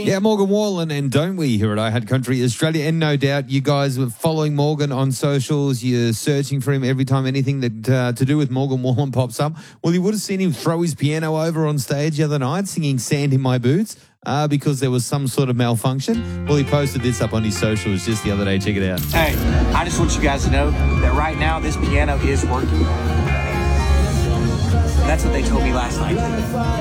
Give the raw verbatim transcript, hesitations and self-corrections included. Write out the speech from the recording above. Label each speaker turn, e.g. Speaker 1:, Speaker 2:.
Speaker 1: Yeah, Morgan Wallen, and don't we here at I Had Country Australia? And no doubt you guys were following Morgan on socials. You're searching for him every time anything that uh, to do with Morgan Wallen pops up. Well, you would have seen him throw his piano over on stage the other night singing Sand in My Boots uh, because there was some sort of malfunction. Well, he posted this up on his socials just the other day. Check it out.
Speaker 2: Hey, I just want you guys to know that right now this piano is working. That's what they told me last night.